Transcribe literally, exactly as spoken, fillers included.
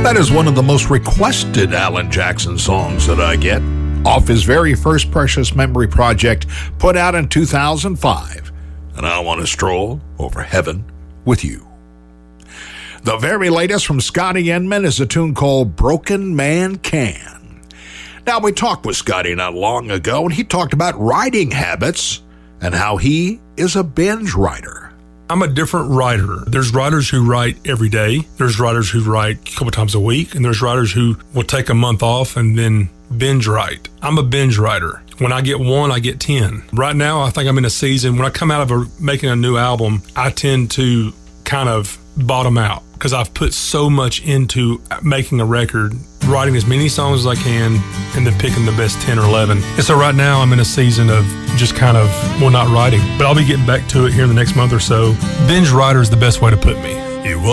That is one of the most requested Alan Jackson songs that I get, off his very first Precious Memory project put out in two thousand five. And I want to stroll over heaven with you. The very latest from Scotty Inman is a tune called Broken Man Can. Now, we talked with Scotty not long ago, and he talked about writing habits and how he is a binge writer. I'm a different writer. There's writers who write every day. There's writers who write a couple times a week. And there's writers who will take a month off and then binge write. I'm a binge writer. When I get one, I get ten. Right now, I think I'm in a season. When I come out of a, making a new album, I tend to kind of bottom out because I've put so much into making a record, writing as many songs as I can, and then picking the best ten or eleven. And so right now I'm in a season of just kind of, well, not writing, but I'll be getting back to it here in the next month or so. Binge writer is the best way to put me. You